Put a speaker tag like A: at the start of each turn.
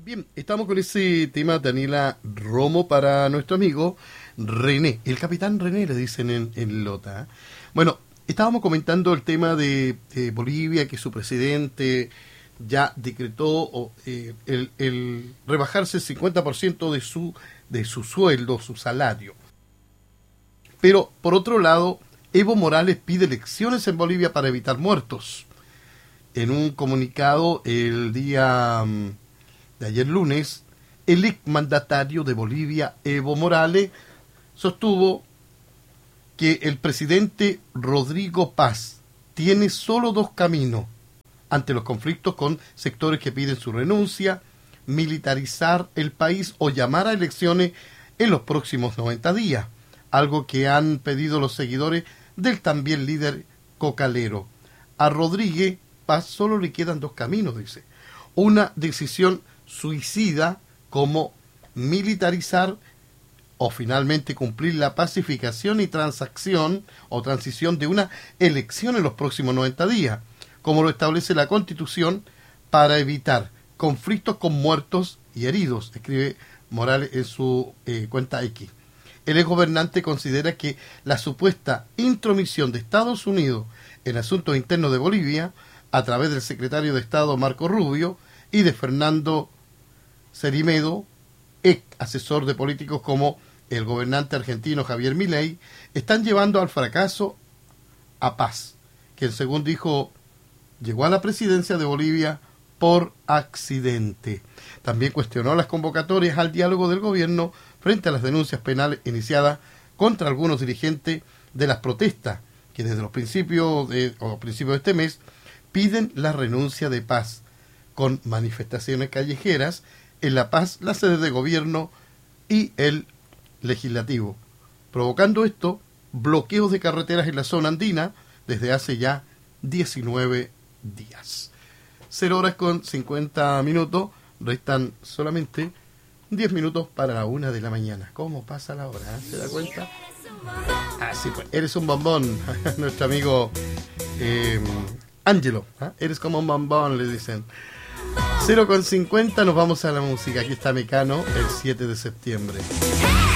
A: Bien, estamos con ese tema, Daniela Romo, para nuestro amigo René, el capitán René, le dicen en Lota. Bueno, estábamos comentando el tema de Bolivia, que su presidente ya decretó el rebajarse el 50% de su sueldo, su salario. Pero, por otro lado, Evo Morales pide elecciones en Bolivia para evitar muertos. En un comunicado el día de ayer lunes, el exmandatario de Bolivia, Evo Morales, sostuvo que el presidente Rodrigo Paz tiene solo dos caminos ante los conflictos con sectores que piden su renuncia: militarizar el país o llamar a elecciones en los próximos 90 días, algo que han pedido los seguidores del también líder cocalero. A Rodríguez Paz solo le quedan dos caminos, dice: una decisión suicida como militarizar o finalmente cumplir la pacificación y transición de una elección en los próximos 90 días, como lo establece la Constitución, para evitar conflictos con muertos y heridos, escribe Morales en su cuenta X. El exgobernante considera que la supuesta intromisión de Estados Unidos en asuntos internos de Bolivia, a través del secretario de Estado Marco Rubio y de Fernando Cerimedo, ex asesor de políticos como el gobernante argentino Javier Milei, están llevando al fracaso a Paz, quien, según dijo, llegó a la presidencia de Bolivia por accidente. También cuestionó las convocatorias al diálogo del gobierno frente a las denuncias penales iniciadas contra algunos dirigentes de las protestas, que desde los principios de este mes piden la renuncia de Paz, con manifestaciones callejeras en La Paz, la sede de gobierno y el legislativo, provocando esto bloqueos de carreteras en la zona andina desde hace ya 19 días. 0:50, restan solamente 10 minutos para la 1 de la mañana. ¿Cómo pasa la hora? ¿Se da cuenta? Así pues, eres un bombón, nuestro amigo Ángelo, eres como un bombón, le dicen. 0:50, nos vamos a la música. Aquí está Mecano, el 7 de septiembre.